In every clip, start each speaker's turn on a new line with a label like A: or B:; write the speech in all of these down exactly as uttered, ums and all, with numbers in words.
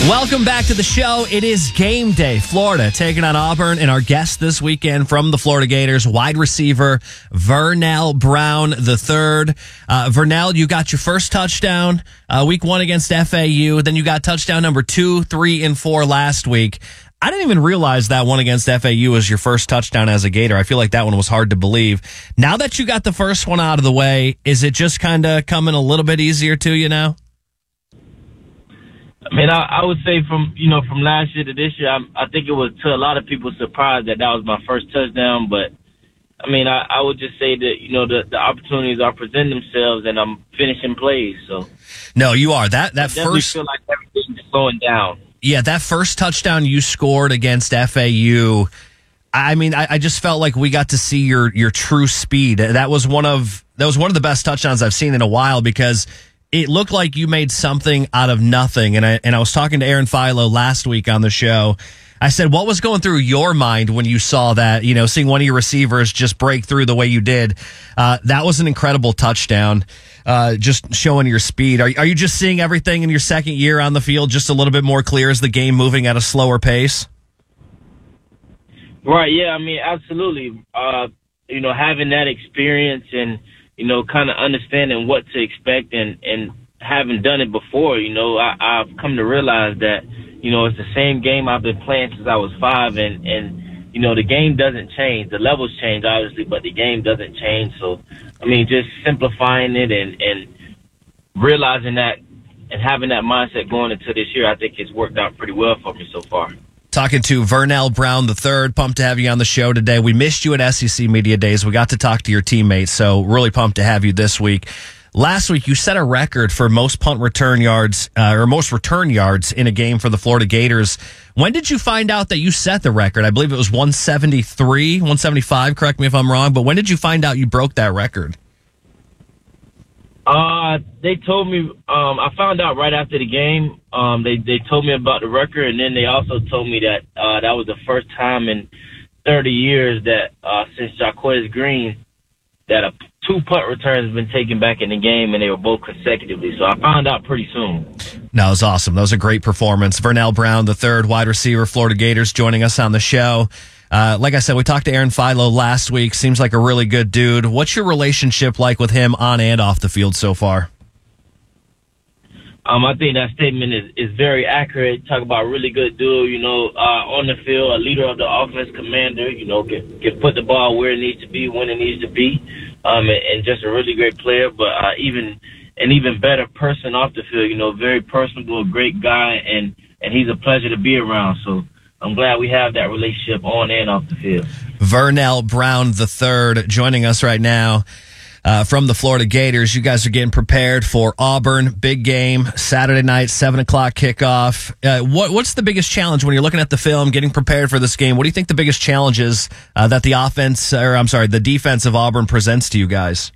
A: Welcome back to the show. It is game day. Florida taking on Auburn, and our guest this weekend from the Florida Gators, wide receiver Vernell Brown the third. Uh, Vernell, you got your first touchdown uh, week one against F A U. Then you got touchdown number two, three, and four last week. I didn't even realize that one against F A U was your first touchdown as a Gator. I feel like that one was hard to believe. Now that you got the first one out of the way, is it just kind of coming a little bit easier to you now?
B: I mean, I, I would say from, you know, from last year to this year, I, I think it was to a lot of people surprised that that was my first touchdown. But, I mean, I, I would just say that, you know, the, the opportunities are presenting themselves and I'm finishing plays. So,
A: no, you are. That, that
B: I definitely
A: first.
B: feel like everything's slowing down.
A: Yeah, that first touchdown you scored against F A U, I mean, I, I just felt like we got to see your your true speed. That was one of that was one of the best touchdowns I've seen in a while because it looked like you made something out of nothing. And I and I was talking to Aaron Philo last week on the show. I said, what was going through your mind when you saw that, you know, seeing one of your receivers just break through the way you did? Uh, that was an incredible touchdown, uh, just showing your speed. Are, are you just seeing everything in your second year on the field just a little bit more clear as the game moving at a slower pace?
B: Right, yeah, I mean, absolutely. Uh, you know, having that experience and, you know, kind of understanding what to expect and, and having done it before, you know, I, I've come to realize that, you know, it's the same game I've been playing since I was five, and, and you know, the game doesn't change. The levels change, obviously, but the game doesn't change. So, I mean, just simplifying it and, and realizing that and having that mindset going into this year, I think it's worked out pretty well for me so far.
A: Talking to Vernell Brown the third. Pumped to have you on the show today. We missed you at S E C Media Days. We got to talk to your teammates, so really pumped to have you this week. Last week, you set a record for most punt return yards, uh, or most return yards in a game for the Florida Gators. When did you find out that you set the record? I believe it was one seventy-three, one seventy-five, correct me if I'm wrong, but when did you find out you broke that record?
B: Uh, they told me, um, I found out right after the game. Um, they, they told me about the record, and then they also told me that, uh, that was the first time in thirty years that, uh, since Jaquez Green, that a two punt returns have been taken back in the game, and they were both consecutively. So I found out pretty soon.
A: That was awesome. That was a great performance. Vernell Brown the third, wide receiver, Florida Gators, joining us on the show. Uh, like I said, we talked to Aaron Philo last week. Seems like a really good dude. What's your relationship like with him on and off the field so far?
B: Um, I think that statement is, is very accurate. Talk about a really good dude, you know, uh, on the field, a leader of the offense, commander, you know, can, can put the ball where it needs to be, when it needs to be, um, and, and just a really great player, but uh, even an even better person off the field, you know, very personable, great guy, and, and he's a pleasure to be around. So I'm glad we have that relationship on and off the field.
A: Vernell Brown the third joining us right now. Uh, from the Florida Gators. You guys are getting prepared for Auburn, big game, Saturday night, seven o'clock kickoff. Uh, what, what's the biggest challenge when you're looking at the film, getting prepared for this game? What do you think the biggest challenge is uh, that the offense, or I'm sorry, the defense of Auburn presents to you guys?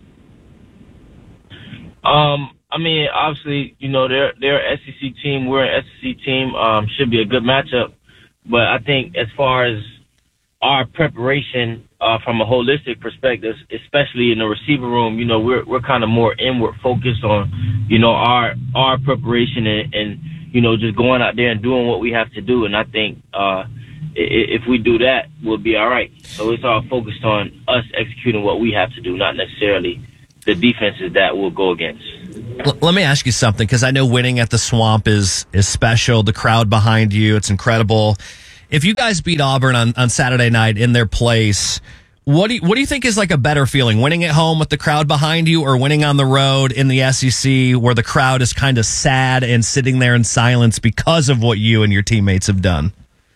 B: Um, I mean, obviously, you know, they're, they're an S E C team. We're an S E C team. Um, should be a good matchup. But I think as far as our preparation uh, from a holistic perspective, especially in the receiver room, you know, we're we're kind of more inward focused on, you know, our our preparation and, and, you know, just going out there and doing what we have to do. And I think uh, if we do that, we'll be all right. So it's all focused on us executing what we have to do, not necessarily the defenses that we'll go against.
A: Let me ask you something, because I know winning at the Swamp is is special. The crowd behind you, it's incredible. If you guys beat Auburn on, on Saturday night in their place, what do you, what do you think is like a better feeling, winning at home with the crowd behind you, or winning on the road in the S E C where the crowd is kind of sad and sitting there in silence because of what you and your teammates have done?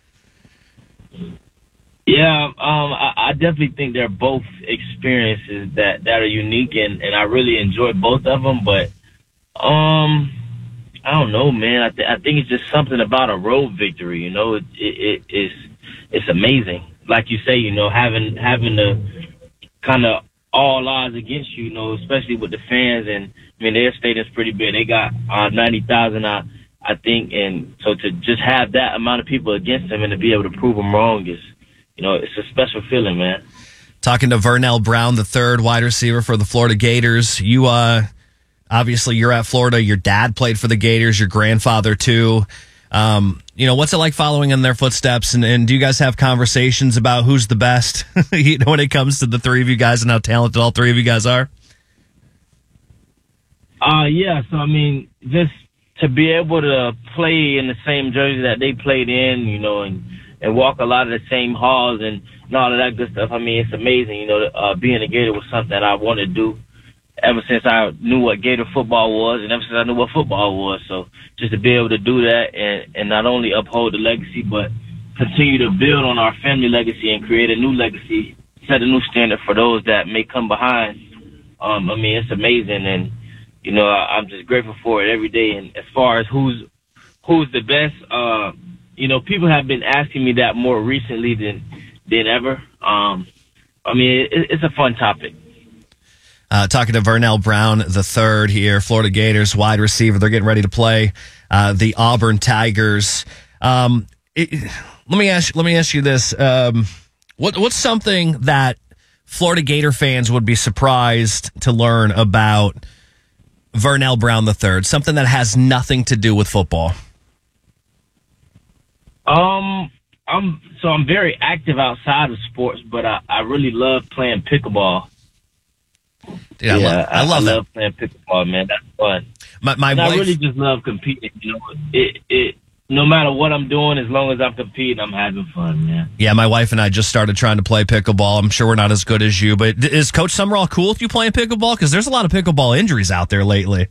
B: Yeah, um, I, I definitely think they're both experiences that, that are unique, and, and I really enjoy both of them. But um, I don't know, man. I, th- I think it's just something about a road victory. You know, it, it, it it's it's amazing. Like you say, you know, having having the kind of all odds against you, you know, especially with the fans. And I mean, their stadium's pretty big. They got uh, ninety thousand, I I think, and so to just have that amount of people against them and to be able to prove them wrong is, you know, it's a special feeling, man.
A: Talking to Vernell Brown the third, wide receiver for the Florida Gators. You, uh, obviously, you're at Florida. Your dad played for the Gators. Your grandfather too. Um, you know, what's it like following in their footsteps? And, and do you guys have conversations about who's the best, you know, when it comes to the three of you guys and how talented all three of you guys are?
B: Uh, yeah, so, I mean, just to be able to play in the same jersey that they played in, you know, and, and walk a lot of the same halls and, and all of that good stuff, I mean, it's amazing. You know, uh, being a Gator was something that I wanted to do ever since I knew what Gator football was and ever since I knew what football was. So just to be able to do that and, and not only uphold the legacy, but continue to build on our family legacy and create a new legacy, set a new standard for those that may come behind. Um, I mean, it's amazing. And, you know, I, I'm just grateful for it every day. And as far as who's, who's the best, uh, you know, people have been asking me that more recently than, than ever. Um, I mean, it, it's a fun topic.
A: Uh, talking to Vernell Brown the third here, Florida Gators wide receiver. They're getting ready to play uh, the Auburn Tigers. Um, it, let me ask. Let me ask you this: um, what, what's something that Florida Gator fans would be surprised to learn about Vernell Brown the third? Something that has nothing to do with football.
B: Um, I'm so I'm very active outside of sports, but I, I really love playing pickleball.
A: Dude, I,
B: yeah,
A: love, I, love,
B: I love playing pickleball, man. That's fun.
A: My, my
B: and
A: wife,
B: I really just love competing. You know, it it no matter what I'm doing, as long as I'm competing, I'm having fun, man.
A: Yeah, my wife and I just started trying to play pickleball. I'm sure we're not as good as you, but is Coach Summerall cool with you playing pickleball? Because there's a lot of pickleball injuries out there lately.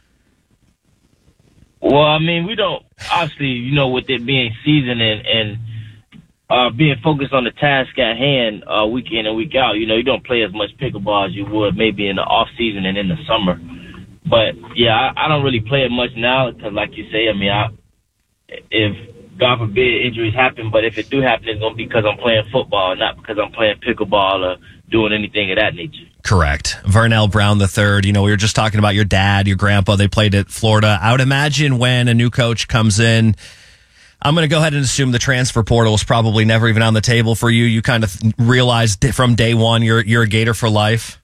B: Well, I mean, we don't obviously, you know, with it being season and and uh, being focused on the task at hand, uh, week in and week out, you know, you don't play as much pickleball as you would maybe in the off season and in the summer. But yeah, I, I don't really play it much now because, like you say, I mean, I, if God forbid injuries happen, but if it do happen, it's gonna be because I'm playing football, not because I'm playing pickleball or doing anything of that nature.
A: Correct. Vernell Brown the third. You know, we were just talking about your dad, your grandpa. They played at Florida. I would imagine when a new coach comes in, I'm going to go ahead and assume the transfer portal is probably never even on the table for you. You kind of realized from day one you're you're a Gator for life.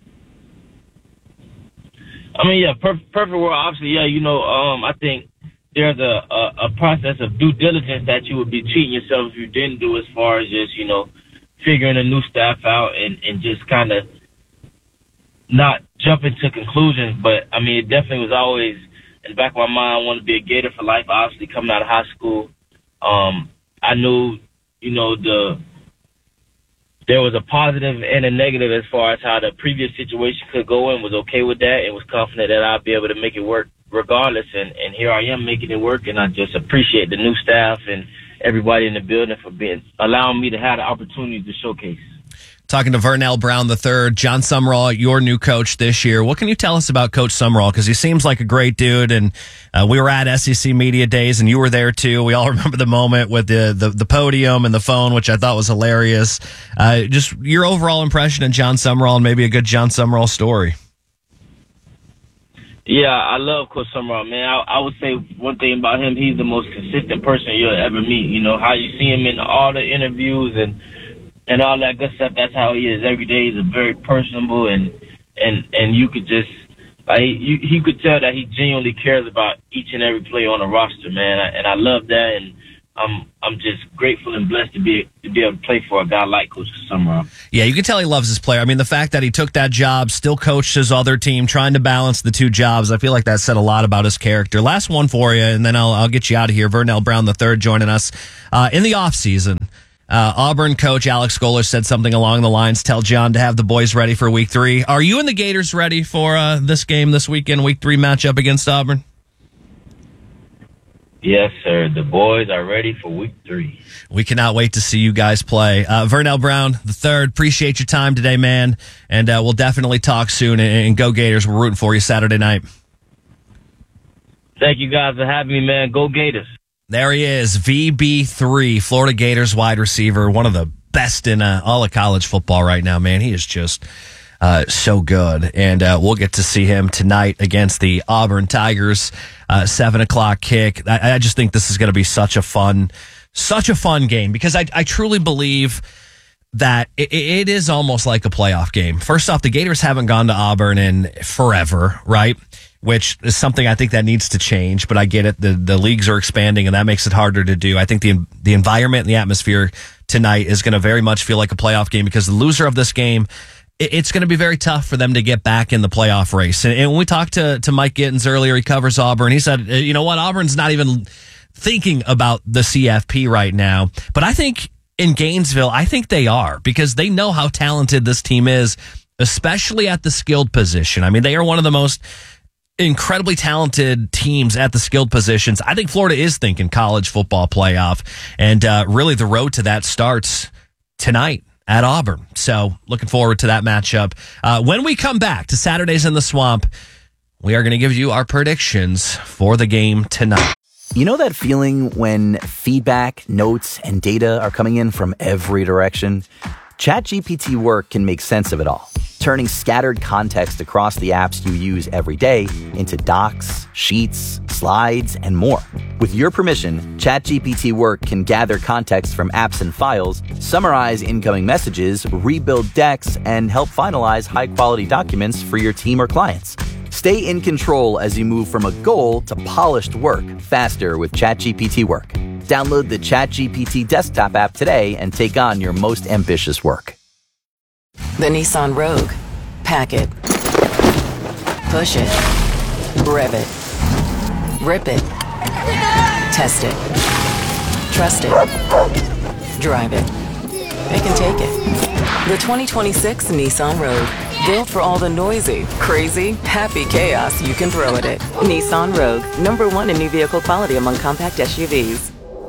B: I mean, yeah, perfect, perfect world. Obviously, yeah. You know, um, I think there's a, a a process of due diligence that you would be cheating yourself if you didn't do, as far as just, you know, figuring a new staff out and and just kind of not jumping to conclusions. But I mean, it definitely was always in the back of my mind, I want to be a Gator for life. Obviously, coming out of high school, um, I knew, you know, the there was a positive and a negative as far as how the previous situation could go, and was okay with that and was confident that I'd be able to make it work regardless. And, and here I am making it work, and I just appreciate the new staff and everybody in the building for being allowing me to have the opportunity to showcase.
A: Talking to Vernell Brown the third, Jon Sumrall, your new coach this year. What can you tell us about Coach Sumrall? Because he seems like a great dude, and uh, we were at S E C Media Days, and you were there too. We all remember the moment with the the, the podium and the phone, which I thought was hilarious. Uh, just your overall impression of Jon Sumrall and maybe a good Jon Sumrall story.
B: Yeah, I love Coach Sumrall, man. I, I would say one thing about him, he's the most consistent person you'll ever meet. You know, how you see him in all the interviews and and all that good stuff. That's how he is every day. He's a very personable, and and and you could just like you, he could tell that he genuinely cares about each and every player on the roster, man. And I love that, and I'm I'm just grateful and blessed to be to be able to play for a guy like Coach Sumrall.
A: Yeah, you can tell he loves his player. I mean, the fact that he took that job, still coached his other team, trying to balance the two jobs, I feel like that said a lot about his character. Last one for you, and then I'll I'll get you out of here. Vernell Brown the third joining us uh, in the offseason. Uh, Auburn coach Alex Scholar said something along the lines, tell John to have the boys ready for week three. Are you and the Gators ready for uh, this game this weekend, week three matchup against Auburn?
B: Yes, sir. The boys are ready for week three.
A: We cannot wait to see you guys play. Uh, Vernell Brown the third, appreciate your time today, man. And uh, we'll definitely talk soon. And, and go Gators. We're rooting for you Saturday night.
B: Thank you guys for having me, man. Go Gators.
A: There he is, V B three, Florida Gators wide receiver, one of the best in uh, all of college football right now, man. He is just uh, so good. And uh, we'll get to see him tonight against the Auburn Tigers, uh, seven o'clock kick. I, I just think this is going to be such a fun, such a fun game because I, I truly believe that it, it is almost like a playoff game. First off, the Gators haven't gone to Auburn in forever, right? which is something I think that needs to change, but I get it. The the leagues are expanding, and that makes it harder to do. I think the the environment and the atmosphere tonight is going to very much feel like a playoff game, because the loser of this game, it, it's going to be very tough for them to get back in the playoff race. And, and when we talked to, to Mike Gittins earlier, he covers Auburn. He said, you know what, Auburn's not even thinking about the C F P right now. But I think in Gainesville, I think they are, because they know how talented this team is, especially at the skilled position. I mean, they are one of the most incredibly talented teams at the skilled positions. I think Florida is thinking college football playoff, and uh, really the road to that starts tonight at Auburn. So looking forward to that matchup. Uh, when we come back to Saturdays in the Swamp, we are going to give you our predictions for the game tonight.
C: You know that feeling when feedback, notes, and data are coming in from every direction? ChatGPT Work can make sense of it all, turning scattered context across the apps you use every day into docs, sheets, slides, and more. With your permission, ChatGPT Work can gather context from apps and files, summarize incoming messages, rebuild decks, and help finalize high-quality documents for your team or clients. Stay in control as you move from a goal to polished work faster with ChatGPT Work. Download the ChatGPT desktop app today and take on your most ambitious work.
D: The Nissan Rogue. Pack it. Push it. Rev it. Rip it. Test it. Trust it. Drive it. They can take it. The twenty twenty-six Nissan Rogue. Built for all the noisy, crazy, happy chaos you can throw at it. Nissan Rogue. Number one in new vehicle quality among compact S U Vs.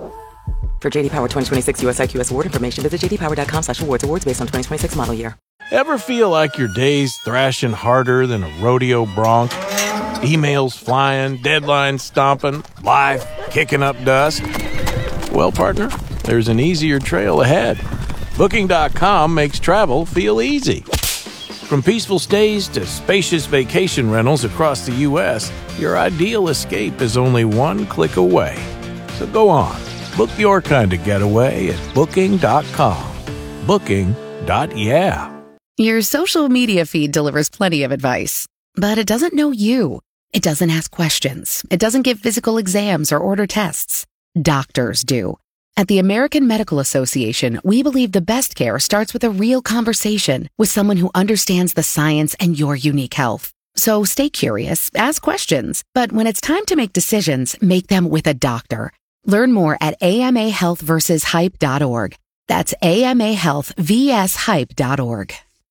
D: For J D Power twenty twenty-six U S I Q S award information, visit j d power dot com slash awards. Awards based on twenty twenty-six model year.
E: Ever feel like your day's thrashing harder than a rodeo bronc? Emails flying, deadlines stomping, life kicking up dust? Well, partner, there's an easier trail ahead. Booking dot com makes travel feel easy. From peaceful stays to spacious vacation rentals across the U S, your ideal escape is only one click away. So go on. Book your kind of getaway at booking dot com. Booking. Yeah.
F: Your social media feed delivers plenty of advice, but it doesn't know you. It doesn't ask questions. It doesn't give physical exams or order tests. Doctors do. At the American Medical Association, we believe the best care starts with a real conversation with someone who understands the science and your unique health. So stay curious, ask questions, but when it's time to make decisions, make them with a doctor. Learn more at a m a health versus hype dot org. That's a m a health versus hype dot org.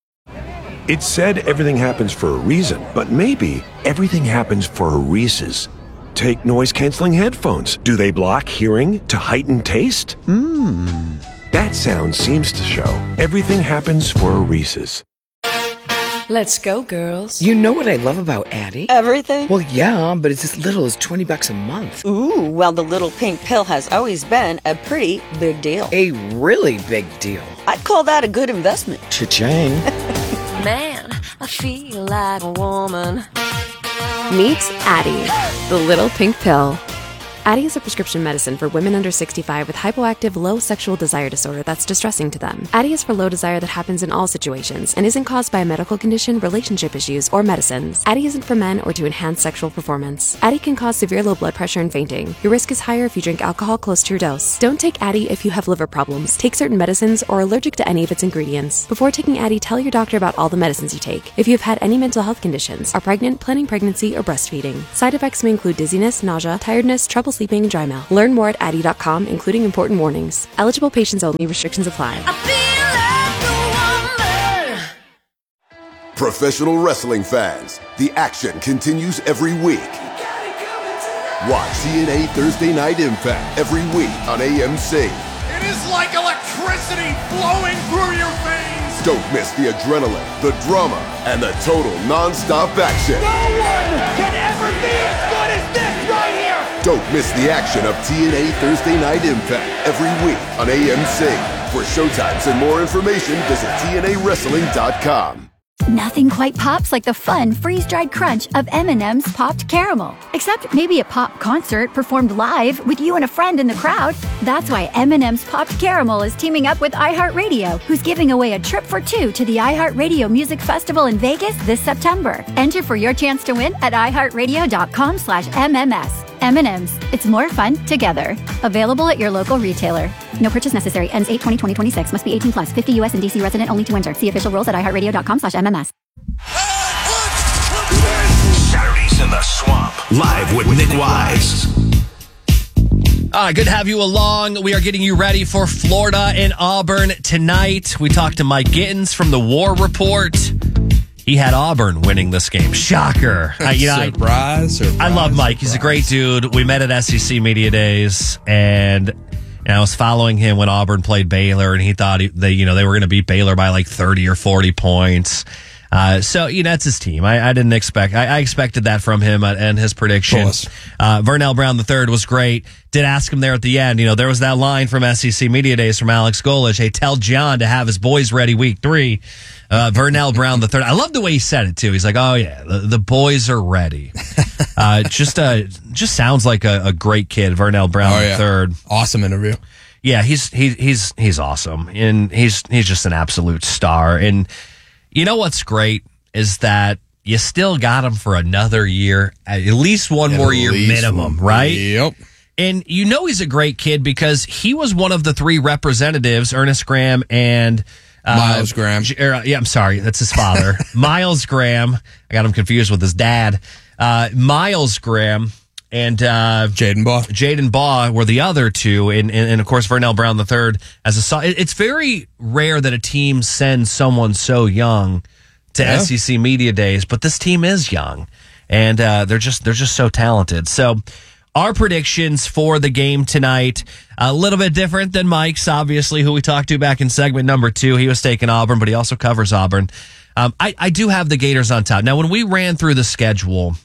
G: It's said everything happens for a reason, but maybe everything happens for a Reese's. Take noise-canceling headphones. Do they block hearing to heighten taste? Mmm. That sound seems to show everything happens for a Reese's.
H: Let's go, girls.
I: You know what I love about Addie?
H: Everything?
I: Well, yeah, but it's as little as twenty bucks a month.
H: Ooh, well, the little pink pill has always been a pretty big deal.
I: A really big deal.
H: I'd call that a good investment.
I: Cha-ching.
J: Man, I feel like a woman. Meet Addie, the little pink pill. Addie is a prescription medicine for women under sixty-five with hypoactive low sexual desire disorder that's distressing to them. Addie is for low desire that happens in all situations and isn't caused by a medical condition, relationship issues, or medicines. Addie isn't for men or to enhance sexual performance. Addie can cause severe low blood pressure and fainting. Your risk is higher if you drink alcohol close to your dose. Don't take Addie if you have liver problems, take certain medicines, or are allergic to any of its ingredients. Before taking Addie, tell your doctor about all the medicines you take. If you've had any mental health conditions, are pregnant, planning pregnancy, or breastfeeding. Side effects may include dizziness, nausea, tiredness, trouble sleeping, and dry mouth. Learn more at addie dot com, including important warnings. Eligible patients only. Restrictions apply.
K: Professional wrestling fans, the action continues every week. Watch T N A Thursday Night Impact every week on A M C.
L: It is like electricity flowing through your veins.
K: Don't miss the adrenaline, the drama, and the total non-stop action.
L: No one can ever be as good as this right here.
K: Don't miss the action of T N A Thursday Night Impact every week on A M C. For showtimes and more information, visit T N A wrestling dot com.
M: Nothing quite pops like the fun, freeze-dried crunch of M and M's Popped Caramel. Except maybe a pop concert performed live with you and a friend in the crowd. That's why M and M's Popped Caramel is teaming up with iHeartRadio, who's giving away a trip for two to the iHeartRadio Music Festival in Vegas this September. Enter for your chance to win at iHeartRadio.com slash MMS. M and M's. It's more fun together. Available at your local retailer. No purchase necessary. Ends eight twenty twenty twenty-six. Must be eighteen plus. fifty U S and D C resident only to enter. See official rules at iHeartRadio.com slash MMS.
N: Saturdays in the Swamp. Live with Nick Wise.
A: All right, good to have you along. We are getting you ready for Florida and Auburn tonight. We talked to Mike Gittins from the War Report. He had Auburn winning this game. Shocker. I, you know,
O: surprise,
A: I,
O: surprise.
A: I love Mike.
O: Surprise.
A: He's a great dude. We met at S E C Media Days, and, and I was following him when Auburn played Baylor, and he thought he, they, you know, they were going to beat Baylor by like thirty or forty points. Uh, so, you know, that's his team. I, I didn't expect, I, I expected that from him and his prediction. Uh, Vernell Brown the third was great. Did ask him there at the end. You know, there was that line from S E C Media Days from Alex Golich. Hey, tell John to have his boys ready week three. Uh, Vernell Brown the third. I love the way he said it too. He's like, "Oh yeah, the, the boys are ready." Uh, just uh, just sounds like a, a great kid, Vernell Brown
O: oh,
A: the
O: yeah.
A: third.
O: Awesome interview.
A: Yeah, he's he, he's he's awesome, and he's he's just an absolute star. And you know what's great is that you still got him for another year, at least one
O: At
A: more year
O: least
A: minimum,
O: one.
A: right?
O: Yep.
A: And you know he's a great kid because he was one of the three representatives, Ernest Graham and uh,
O: Miles Graham.
A: J- er, yeah, I'm sorry, that's his father, Miles Graham. I got him confused with his dad. Uh, Miles Graham and uh,
O: Jaden Baugh.
A: Jaden Baugh were the other two, and, and, and of course Vernell Brown the third. As a so- it's very rare that a team sends someone so young to
O: Yeah.
A: S E C Media Days, but this team is young, and uh, they're just they're just so talented. So. Our predictions for the game tonight, a little bit different than Mike's, obviously, who we talked to back in segment number two. He was taking Auburn, but he also covers Auburn. Um, I, I do have the Gators on top. Now, when we ran through the schedule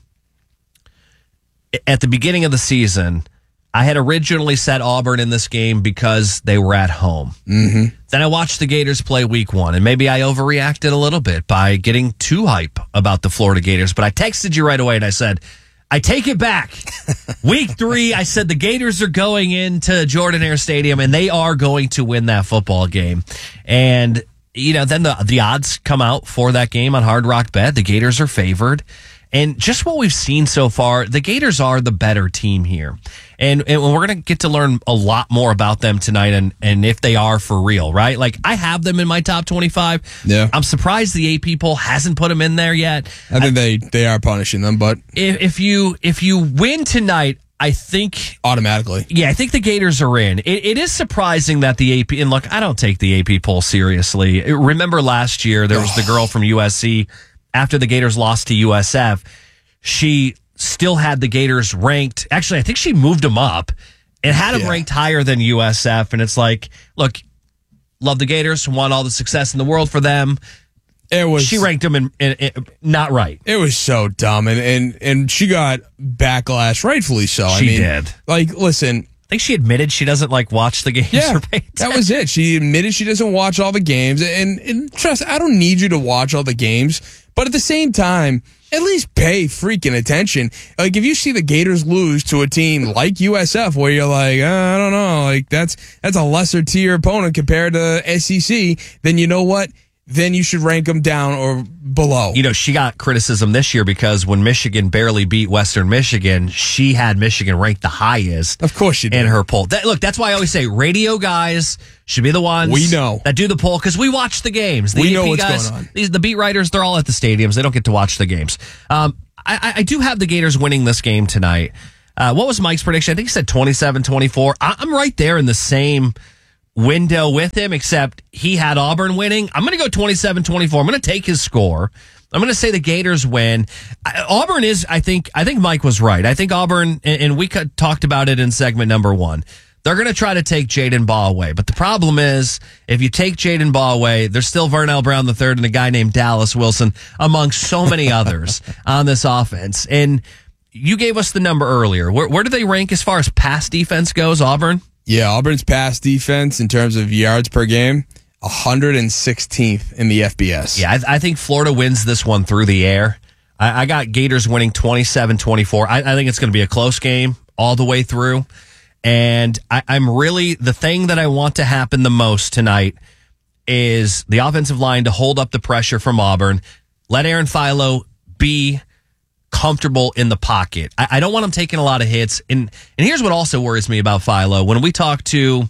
A: at the beginning of the season, I had originally set Auburn in this game because they were at home.
O: Mm-hmm.
A: Then I watched the Gators play week one, and maybe I overreacted a little bit by getting too hype about the Florida Gators. But I texted you right away, and I said, I take it back. Week three, I said the Gators are going into Jordan-Hare Stadium, and they are going to win that football game. And, you know, then the, the odds come out for that game on Hard Rock Bet. The Gators are favored. And just what we've seen so far, the Gators are the better team here. And, and we're going to get to learn a lot more about them tonight and, and if they are for real, right? Like, I have them in my top twenty-five.
O: Yeah.
A: I'm surprised the A P poll hasn't put them in there yet.
O: I think I, they, they are punishing them, but
A: if, if you if you win tonight, I think
O: automatically.
A: Yeah, I think the Gators are in. It, it is surprising that the A P, and look, I don't take the A P poll seriously. Remember last year, there was the girl from U S C, after the Gators lost to U S F, she still had the Gators ranked. Actually, I think she moved them up and had them
O: Yeah.
A: ranked higher than U S F. And it's like, look, love the Gators, want all the success in the world for them.
O: It was
A: she ranked them in, in, in not right.
O: It was so dumb, and and and she got backlash, rightfully so.
A: She
O: I mean,
A: did.
O: Like, listen,
A: I think she admitted she doesn't like watch the games.
O: yeah,
A: or pay
O: that was it. She admitted she doesn't watch all the games, and and trust, I don't need you to watch all the games, but at the same time, at least pay freaking attention. Like, if you see the Gators lose to a team like U S F, where you're like, uh, I don't know, like that's that's a lesser tier opponent compared to S E C, then you know what? Then you should rank them down or below.
A: You know, she got criticism this year because when Michigan barely beat Western Michigan, she had Michigan ranked the highest.
O: Of course she did.
A: In her poll. That, look, that's why I always say radio guys should be the ones
O: We know.
A: that do the poll because we watch the games. The
O: We
A: A P
O: know what's
A: guys,
O: going on.
A: These, the beat writers, they're all at the stadiums. They don't get to watch the games. Um, I, I do have the Gators winning this game tonight. Uh, what was Mike's prediction? I think he said twenty-seven twenty-four. I, I'm right there in the same window with him, except he had Auburn winning. I'm going to go twenty-seven twenty-four. I'm going to take his score. I'm going to say the Gators win. I, Auburn is, I think, I think Mike was right. I think Auburn, and, and we could, talked about it in segment number one. They're going to try to take Jaden Baugh away. But the problem is, if you take Jaden Baugh away, there's still Vernell Brown the third and a guy named Dallas Wilson, among so many others on this offense. And you gave us the number earlier. Where, where do they rank as far as pass defense goes, Auburn?
O: Yeah, Auburn's pass defense in terms of yards per game, one hundred sixteenth in the F B S.
A: Yeah, I, I think Florida wins this one through the air. I, I got Gators winning twenty-seven twenty-four. I, I think it's going to be a close game all the way through. And I, I'm really, the thing that I want to happen the most tonight is the offensive line to hold up the pressure from Auburn. Let Aaron Philo be comfortable in the pocket. I, I don't want him taking a lot of hits. And and here's what also worries me about Philo. When we talked to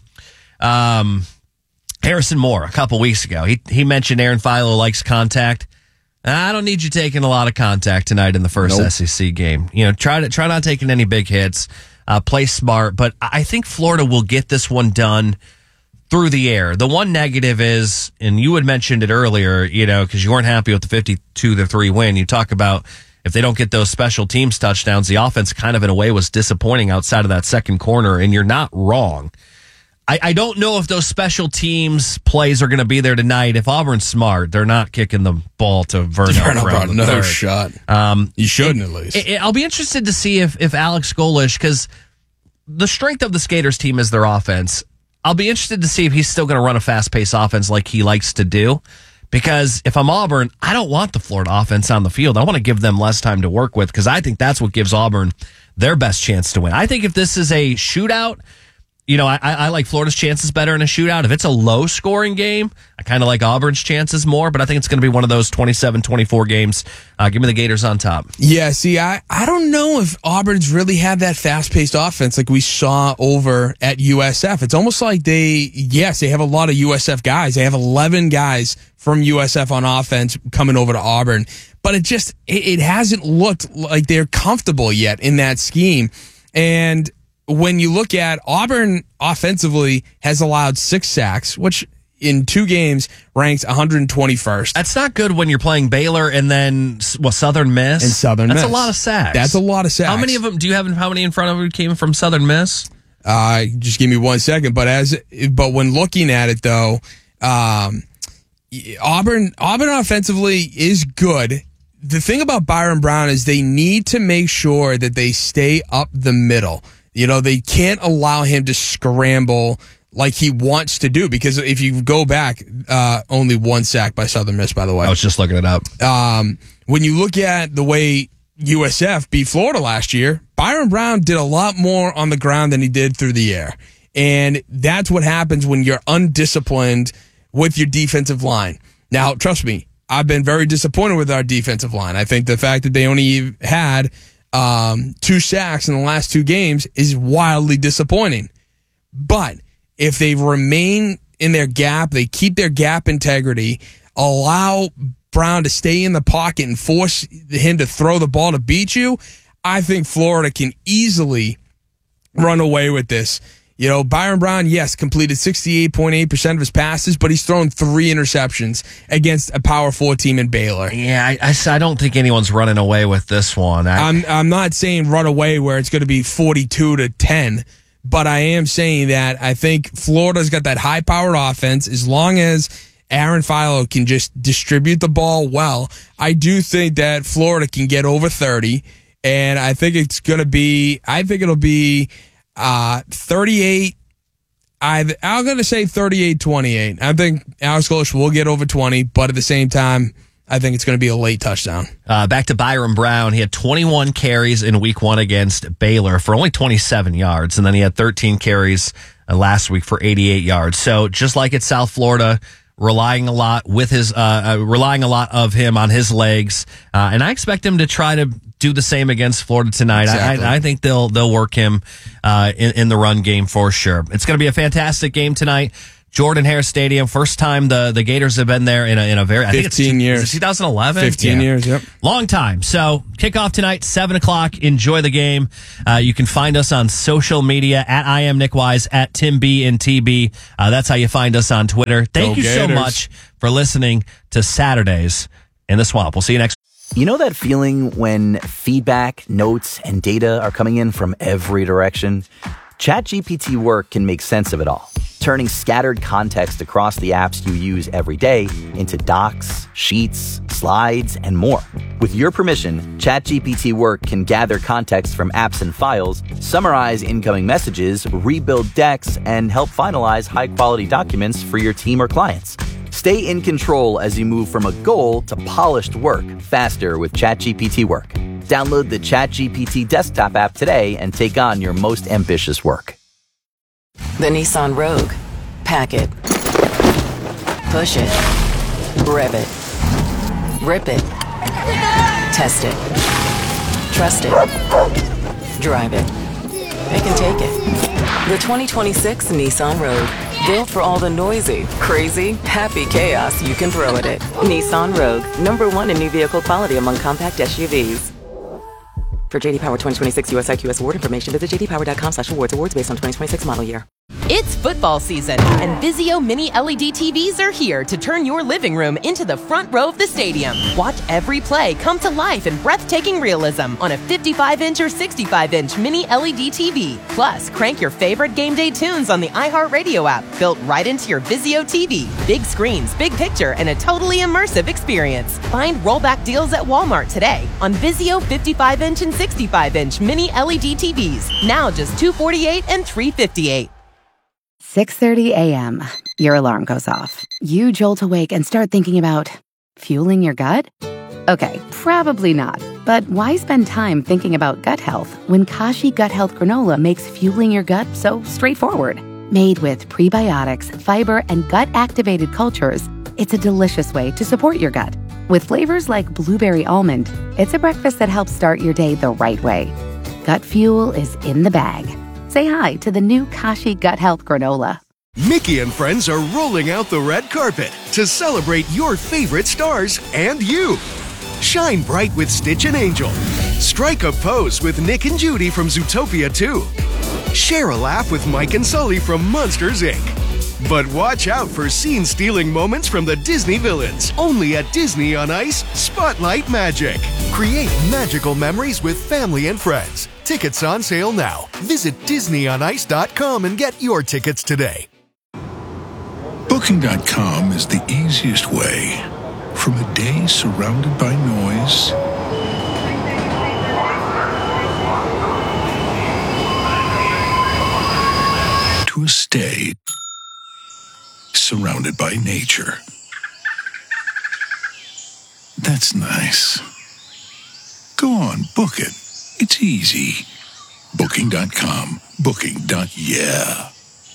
A: um, Harrison Moore a couple weeks ago, he he mentioned Aaron Philo likes contact. I don't need you taking a lot of contact tonight in the first nope. S E C game. You know, try to try not taking any big hits. Uh, play smart, but I think Florida will get this one done through the air. The one negative is, and you had mentioned it earlier, you know, because you weren't happy with the fifty-two to three win. You talk about if they don't get those special teams touchdowns, the offense kind of in a way was disappointing outside of that second corner, and you're not wrong. I, I don't know if those special teams plays are going to be there tonight. If Auburn's smart, they're not kicking the ball to Vernell Brown.
O: No
A: third.
O: shot.
A: Um,
O: you shouldn't,
A: it,
O: at least.
A: It, it, I'll be interested to see if, if Alex Golesh, because the strength of the Skaters team is their offense. I'll be interested to see if he's still going to run a fast-paced offense like he likes to do. Because if I'm Auburn, I don't want the Florida offense on the field. I want to give them less time to work with because I think that's what gives Auburn their best chance to win. I think if this is a shootout, you know, I, I like Florida's chances better in a shootout. If it's a low-scoring game, I kind of like Auburn's chances more, but I think it's going to be one of those twenty-seven twenty-four games. Uh, give me the Gators on top.
O: Yeah, see, I, I don't know if Auburn's really had that fast-paced offense like we saw over at U S F. It's almost like they, yes, they have a lot of U S F guys. They have eleven guys from U S F on offense coming over to Auburn, but it just, it, it hasn't looked like they're comfortable yet in that scheme. And when you look at Auburn offensively has allowed six sacks, which in two games ranks one hundred twenty-first.
A: That's not good when you're playing Baylor and then well, Southern Miss.
O: And Southern
A: That's
O: Miss.
A: That's a lot of sacks.
O: That's a lot of sacks.
A: How many of them do you have? How many in front of you came from Southern Miss?
O: Uh, just give me one second. But as but when looking at it though, um, Auburn Auburn offensively is good. The thing about Byron Brown is they need to make sure that they stay up the middle. You know, they can't allow him to scramble like he wants to do because if you go back, uh, only one sack by Southern Miss, by the way.
A: I was just looking it up.
O: Um, when you look at the way U S F beat Florida last year, Byron Brown did a lot more on the ground than he did through the air. And that's what happens when you're undisciplined with your defensive line. Now, trust me, I've been very disappointed with our defensive line. I think the fact that they only had Um, two sacks in the last two games is wildly disappointing. But if they remain in their gap, they keep their gap integrity, allow Brown to stay in the pocket and force him to throw the ball to beat you, I think Florida can easily run away with this. You know, Byron Brown, yes, completed sixty-eight point eight percent of his passes, but he's thrown three interceptions against a Power Four team in Baylor.
A: Yeah, I, I, I don't think anyone's running away with this one. I,
O: I'm I'm not saying run away where it's going to be forty-two to ten, but I am saying that I think Florida's got that high-powered offense. As long as Aaron Philo can just distribute the ball well, I do think that Florida can get over thirty, and I think it's going to be, I think it'll be Uh, thirty-eight, I, I'm going to say thirty-eight twenty-eight. I think Alex Golesh will get over twenty, but at the same time, I think it's going to be a late touchdown.
A: Uh, back to Byron Brown. He had twenty-one carries in week one against Baylor for only twenty-seven yards, and then he had thirteen carries uh, last week for eighty-eight yards. So just like at South Florida, relying a lot with his, uh, uh, relying a lot of him on his legs, uh, and I expect him to try to do the same against Florida tonight.
O: Exactly.
A: I, I think they'll they'll work him uh, in, in the run game for sure. It's going to be a fantastic game tonight. Jordan-Hare Stadium, first time the, the Gators have been there in a, in a very, I think it's
O: fifteen years.
A: twenty eleven?
O: fifteen yeah. years, yep.
A: Long time. So kickoff tonight, seven o'clock. Enjoy the game. Uh, you can find us on social media at I am Nick Wise, at Tim B and T B. Uh, that's how you find us on Twitter. Thank
O: Go
A: you
O: Gators.
A: so much for listening to Saturdays in the Swamp. We'll see you next week.
C: You know that feeling when feedback, notes, and data are coming in from every direction? ChatGPT Work can make sense of it all, turning scattered context across the apps you use every day into docs, sheets, slides, and more. With your permission, ChatGPT Work can gather context from apps and files, summarize incoming messages, rebuild decks, and help finalize high-quality documents for your team or clients. Stay in control as you move from a goal to polished work faster with ChatGPT Work. Download the ChatGPT desktop app today and take on your most ambitious work.
D: The Nissan Rogue. Pack it. Push it. Rev it. Rip it. Test it. Trust it. Drive it. They can take it. The twenty twenty-six Nissan Rogue. Built for all the noisy, crazy, happy chaos you can throw at it. Nissan Rogue. Number one in new vehicle quality among compact S U Vs. For J D Power twenty twenty-six U S I Q S award information, visit j d power dot com slash awards. Awards based on twenty twenty-six model year.
P: It's football season, and Vizio Mini L E D T Vs are here to turn your living room into the front row of the stadium. Watch every play come to life in breathtaking realism on a fifty-five inch or sixty-five inch Mini L E D T V. Plus, crank your favorite game day tunes on the iHeartRadio app, built right into your Vizio T V. Big screens, big picture, and a totally immersive experience. Find rollback deals at Walmart today on Vizio fifty-five inch and sixty-five inch Mini L E D T Vs. Now just two hundred forty-eight dollars and three hundred fifty-eight dollars.
F: six thirty a.m. Your alarm goes off. You jolt awake and start thinking about fueling your gut? Okay, probably not. But why spend time thinking about gut health when Kashi Gut Health Granola makes fueling your gut so straightforward? Made with prebiotics, fiber, and gut-activated cultures, it's a delicious way to support your gut. With flavors like blueberry almond, it's a breakfast that helps start your day the right way. Gut fuel is in the bag. Say hi to the new Kashi Gut Health Granola.
Q: Mickey and friends are rolling out the red carpet to celebrate your favorite stars and you. Shine bright with Stitch and Angel. Strike a pose with Nick and Judy from Zootopia two. Share a laugh with Mike and Sully from Monsters, Incorporated. But watch out for scene-stealing moments from the Disney villains, only at Disney on Ice Spotlight Magic. Create magical memories with family and friends. Tickets on sale now. Visit disney on ice dot com and get your tickets today.
R: Booking dot com is the easiest way from a day surrounded by noise to a stay surrounded by nature. That's nice. Go on, book it. It's easy. Booking dot com. Booking. Yeah.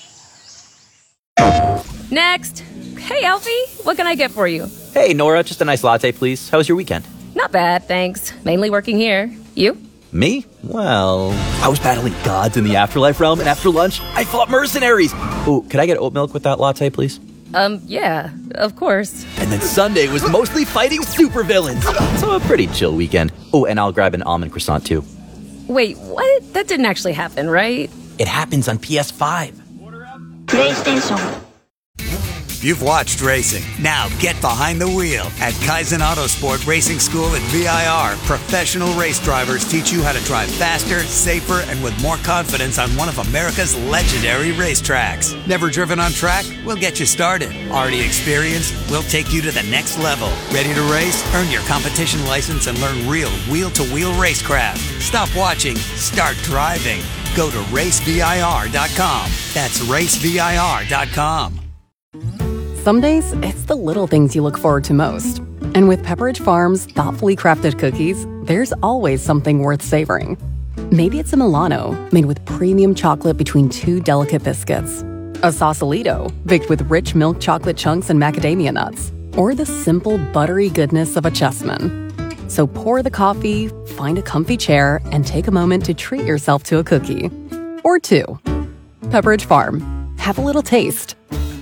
S: Next. Hey, Alfie. What can I get for you?
C: Hey, Nora, just a nice latte, please. How was your weekend?
S: Not bad, thanks. Mainly working here. You?
C: Me? Well, I was battling gods in the afterlife realm, and after lunch, I fought mercenaries. Ooh, could I get oat milk with that latte, please?
S: Um, yeah, of course.
C: And then Sunday was mostly fighting supervillains. So a pretty chill weekend. Oh, and I'll grab an almond croissant, too.
S: Wait, what? That didn't actually happen, right?
C: It happens on P S five.
T: PlayStation. You've watched racing. Now get behind the wheel at Kaizen Autosport Racing School at V I R. Professional race drivers teach you how to drive faster, safer, and with more confidence on one of America's legendary racetracks. Never driven on track? We'll get you started. Already experienced? We'll take you to the next level. Ready to race? Earn your competition license and learn real wheel-to-wheel racecraft. Stop watching. Start driving. Go to race V I R dot com. That's race V I R dot com.
U: Some days, it's the little things you look forward to most. And with Pepperidge Farm's thoughtfully crafted cookies, there's always something worth savoring. Maybe it's a Milano, made with premium chocolate between two delicate biscuits. A Sausalito, baked with rich milk chocolate chunks and macadamia nuts. Or the simple, buttery goodness of a Chessman. So pour the coffee, find a comfy chair, and take a moment to treat yourself to a cookie. Or two. Pepperidge Farm. Have a little taste.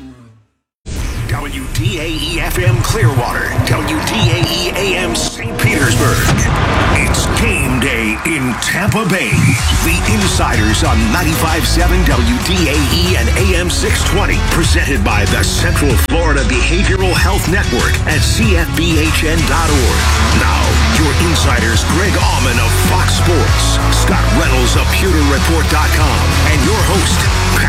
N: W D A E F M Clearwater, W D A E A M Saint Petersburg. It's game day in Tampa Bay. The Insiders on ninety-five point seven W D A E and A M six twenty. Presented by the Central Florida Behavioral Health Network at C F B H N dot org. Now, your insiders Greg Allman of Fox Sports, Scott Reynolds of Pewter Report dot com, and your host, Pat Donovan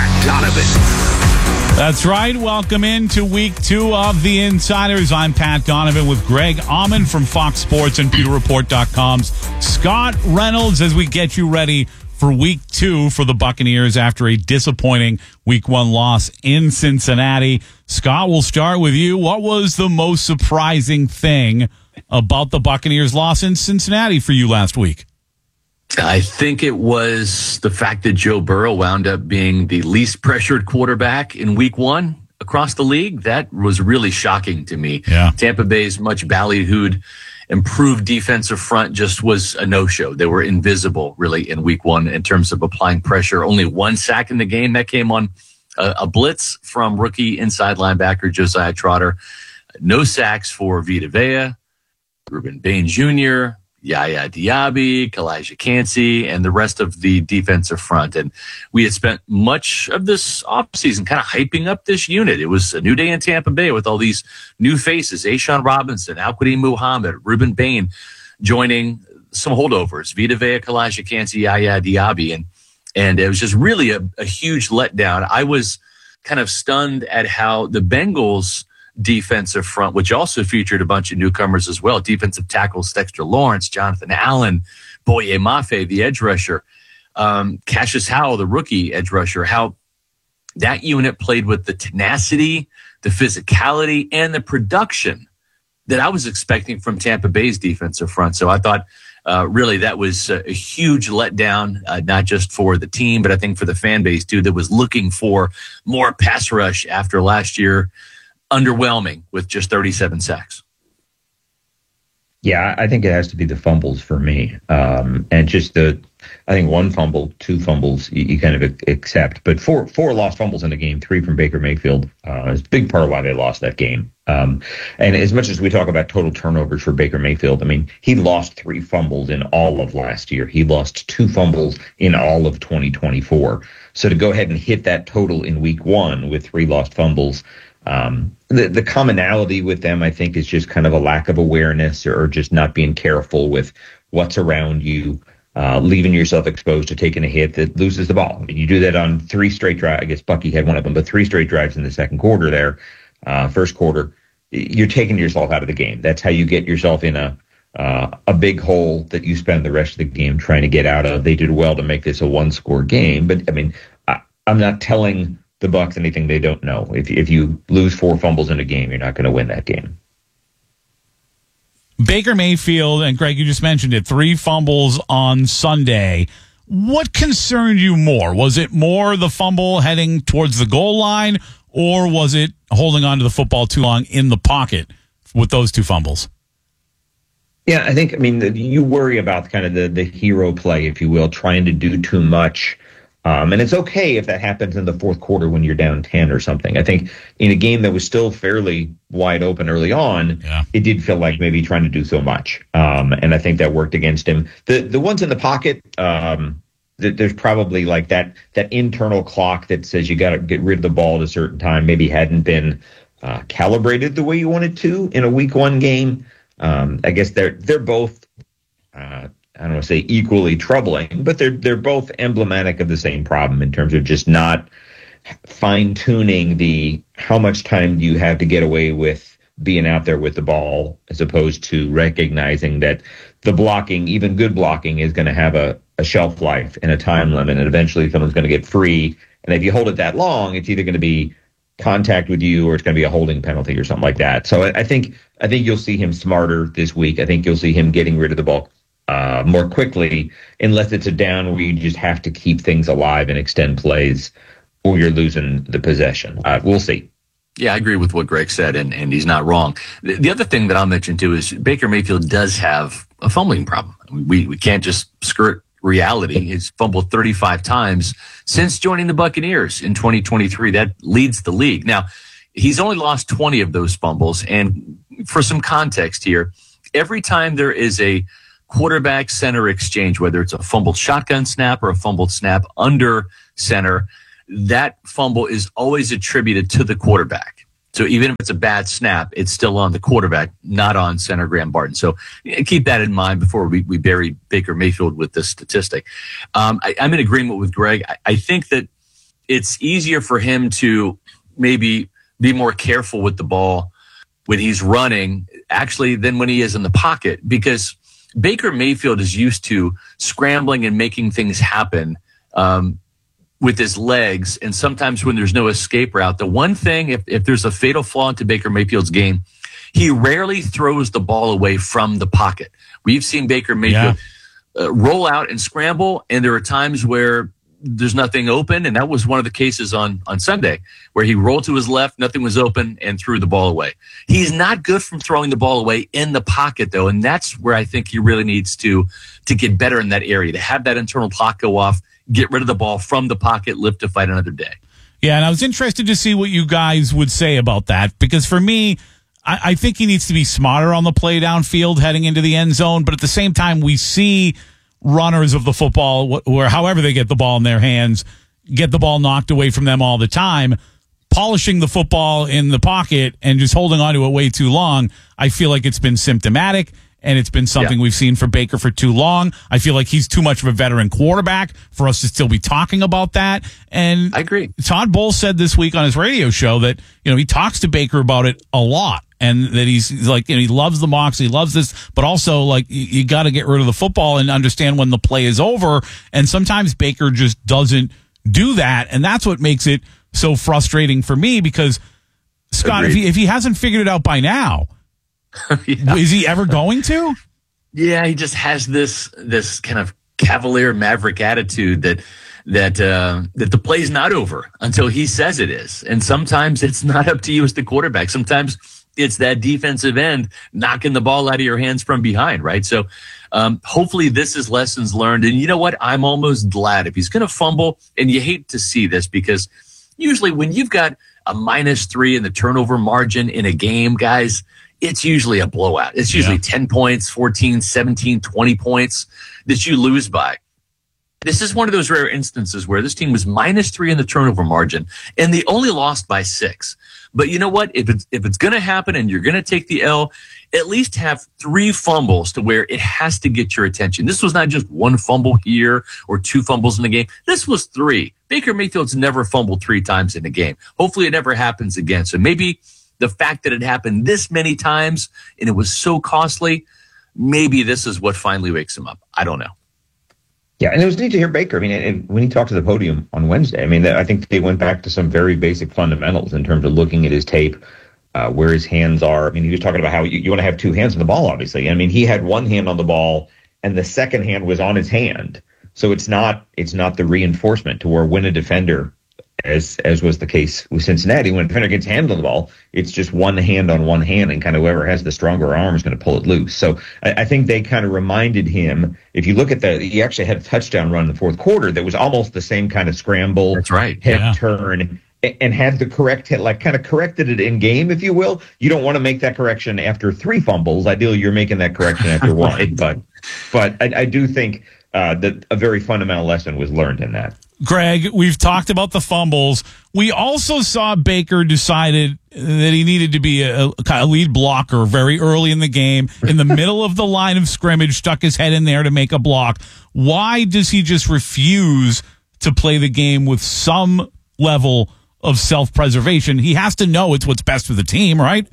N: Donovan.
B: That's right. Welcome into week two of The Insiders. I'm Pat Donovan with Greg Auman from Fox Sports and Pewter Report dot com's Scott Reynolds as we get you ready for week two for the Buccaneers after a disappointing week one loss in Cincinnati. Scott, we'll start with you. What was the most surprising thing about the Buccaneers' loss in Cincinnati for you last week?
V: I think it was the fact that Joe Burrow wound up being the least pressured quarterback in week one across the league. That was really shocking to me.
B: Yeah.
V: Tampa Bay's much ballyhooed, improved defensive front just was a no-show. They were invisible, really, in week one in terms of applying pressure. Only one sack in the game. That came on a, a blitz from rookie inside linebacker Josiah Trotter. No sacks for Vita Vea, Ruben Bain Junior, Yaya Diaby, Kalijah Kancey, and the rest of the defensive front. And we had spent much of this offseason kind of hyping up this unit. It was a new day in Tampa Bay with all these new faces, A'Shawn Robinson, Al-Quadin Muhammad, Ruben Bain joining some holdovers, Vita Vea, Kalijah Kancey, Yaya Diaby. And, and it was just really a, a huge letdown. I was kind of stunned at how the Bengals defensive front, which also featured a bunch of newcomers as well. Defensive tackles, Dexter Lawrence, Jonathan Allen, Boye Mafe, the edge rusher, um, Cassius Howell, the rookie edge rusher, how that unit played with the tenacity, the physicality, and the production that I was expecting from Tampa Bay's defensive front. So I thought uh, really that was a, a huge letdown, uh, not just for the team, but I think for the fan base too, that was looking for more pass rush after last year. Underwhelming with just thirty-seven sacks.
W: Yeah, I think it has to be the fumbles for me. Um, and just the, I think one fumble, two fumbles, you, you kind of accept. But four four lost fumbles in the game, three from Baker Mayfield, uh, is a big part of why they lost that game. Um, and as much as we talk about total turnovers for Baker Mayfield, I mean, he lost three fumbles in all of last year. He lost two fumbles in all of twenty twenty-four. So to go ahead and hit that total in week one with three lost fumbles, Um, the, the commonality with them, I think, is just kind of a lack of awareness or just not being careful with what's around you, uh, leaving yourself exposed to taking a hit that loses the ball. I mean, you do that on three straight drives. I guess Bucky had one of them, but three straight drives in the second quarter there, uh, first quarter. You're taking yourself out of the game. That's how you get yourself in a uh, a big hole that you spend the rest of the game trying to get out of. They did well to make this a one-score game, but, I mean, I, I'm not telling the Bucs anything they don't know. If if you lose four fumbles in a game, you're not going to win that game.
B: Baker Mayfield, and Greg, you just mentioned it, three fumbles on Sunday. What concerned you more? Was it more the fumble heading towards the goal line, or was it holding on to the football too long in the pocket with those two fumbles?
W: Yeah, I think, I mean, the, you worry about kind of the, the hero play, if you will, trying to do too much. Um, and it's okay if that happens in the fourth quarter when you're down ten or something. I think in a game that was still fairly wide open early on,
B: yeah.
W: It did feel like maybe trying to do so much. Um, and I think that worked against him. The the ones in the pocket, um, th- there's probably like that that internal clock that says you got to get rid of the ball at a certain time, maybe hadn't been uh, calibrated the way you wanted to in a week one game. Um, I guess they're they're both uh I don't want to say equally troubling, but they're they're both emblematic of the same problem in terms of just not fine-tuning the how much time do you have to get away with being out there with the ball, as opposed to recognizing that the blocking, even good blocking, is going to have a, a shelf life and a time limit, and eventually someone's going to get free. And if you hold it that long, it's either going to be contact with you or it's going to be a holding penalty or something like that. So I, I think I think you'll see him smarter this week. I think you'll see him getting rid of the ball Uh, more quickly, unless it's a down where you just have to keep things alive and extend plays, or you're losing the possession. Uh, we'll see.
V: Yeah, I agree with what Greg said, and, and he's not wrong. The, the other thing that I'll mention, too, is Baker Mayfield does have a fumbling problem. We, we can't just skirt reality. He's fumbled thirty-five times since joining the Buccaneers in twenty twenty-three. That leads the league. Now, he's only lost twenty of those fumbles, and for some context here, every time there is a quarterback center exchange, whether it's a fumbled shotgun snap or a fumbled snap under center, that fumble is always attributed to the quarterback. So even if it's a bad snap, it's still on the quarterback, not on center Graham Barton. So keep that in mind before we, we bury Baker Mayfield with this statistic. Um, I, I'm in agreement with Greg. I, I think that it's easier for him to maybe be more careful with the ball when he's running, actually, than when he is in the pocket, because Baker Mayfield is used to scrambling and making things happen um, with his legs. And sometimes when there's no escape route, the one thing, if, if there's a fatal flaw into Baker Mayfield's game, he rarely throws the ball away from the pocket. We've seen Baker Mayfield yeah. uh, roll out and scramble, and there are times where there's nothing open, and that was one of the cases on, on Sunday, where he rolled to his left, nothing was open, and threw the ball away. He's not good from throwing the ball away in the pocket, though, and that's where I think he really needs to to get better in that area, to have that internal clock go off, get rid of the ball from the pocket, live to fight another day.
B: Yeah, and I was interested to see what you guys would say about that, because for me, I, I think he needs to be smarter on the play downfield heading into the end zone, but at the same time, we see runners of the football, where however they get the ball in their hands, get the ball knocked away from them all the time, polishing the football in the pocket and just holding on to it way too long. I feel like it's been symptomatic, and it's been something yeah. we've seen for Baker for too long. I feel like he's too much of a veteran quarterback for us to still be talking about that. And
V: I agree.
B: Todd Bowles said this week on his radio show that, you know, he talks to Baker about it a lot. And that he's, he's like, you know, he loves the mocks, he loves this, but also like you, you got to get rid of the football and understand when the play is over. And sometimes Baker just doesn't do that, and that's what makes it so frustrating for me. Because Scott, if he, if he hasn't figured it out by now, yeah. is he ever going to?
V: Yeah, he just has this this kind of cavalier maverick attitude that that uh, that the play's not over until he says it is, and sometimes it's not up to you as the quarterback. Sometimes it's that defensive end knocking the ball out of your hands from behind, right? So um, hopefully this is lessons learned. And you know what? I'm almost glad if he's going to fumble, and you hate to see this because usually when you've got a minus three in the turnover margin in a game, guys, it's usually a blowout. It's usually yeah. ten points, fourteen, seventeen, twenty points that you lose by. This is one of those rare instances where this team was minus three in the turnover margin, and they only lost by six. But you know what? If it's, if it's going to happen and you're going to take the L, at least have three fumbles to where it has to get your attention. This was not just one fumble here or two fumbles in the game. This was three. Baker Mayfield's never fumbled three times in a game. Hopefully it never happens again. So maybe the fact that it happened this many times and it was so costly, maybe this is what finally wakes him up. I don't know.
W: Yeah, and it was neat to hear Baker. I mean, and when he talked to the podium on Wednesday, I mean, I think they went back to some very basic fundamentals in terms of looking at his tape, uh, where his hands are. I mean, he was talking about how you, you want to have two hands on the ball, obviously. I mean, he had one hand on the ball, and the second hand was on his hand. So it's not it's not the reinforcement to where when a defender, as as was the case with Cincinnati, when a defender gets hands on the ball, it's just one hand on one hand, and kind of whoever has the stronger arm is going to pull it loose. So I, I think they kind of reminded him, if you look at the, he actually had a touchdown run in the fourth quarter that was almost the same kind of scramble.
V: That's right.
W: Head
V: yeah.
W: turn, and had the correct hit, like kind of corrected it in game, if you will. You don't want to make that correction after three fumbles. Ideally, you're making that correction after one.
V: right.
W: But but I, I do think uh, that a very fundamental lesson was learned in that.
B: Greg, we've talked about the fumbles. We also saw Baker decided that he needed to be a, a lead blocker very early in the game, in the middle of the line of scrimmage, stuck his head in there to make a block. Why does he just refuse to play the game with some level of self-preservation? He has to know it's what's best for the team, right?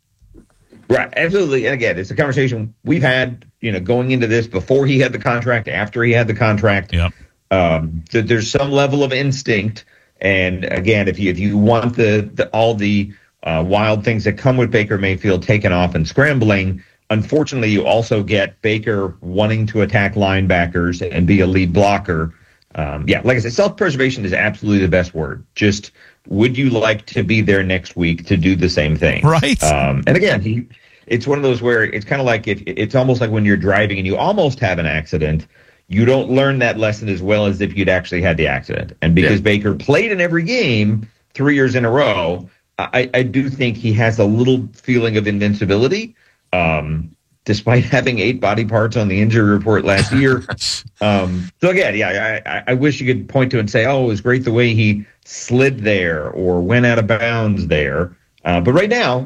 W: Right, absolutely. And again, it's a conversation we've had, you know, going into this, before he had the contract, after he had the contract.
B: Yep.
W: Um, so there's some level of instinct, and again, if you if you want the, the all the uh, wild things that come with Baker Mayfield taking off and scrambling, unfortunately, you also get Baker wanting to attack linebackers and be a lead blocker. Um, yeah, like I said, self-preservation is absolutely the best word. Just, would you like to be there next week to do the same thing?
B: Right.
W: Um, and again, he it's one of those where it's kind of like if it's almost like when you're driving and you almost have an accident. You don't learn that lesson as well as if you'd actually had the accident. And because yeah. Baker played in every game three years in a row, I, I do think he has a little feeling of invincibility, um, despite having eight body parts on the injury report last year. um, so, again, yeah, I, I wish you could point to and say, oh, it was great the way he slid there or went out of bounds there. Uh, but right now,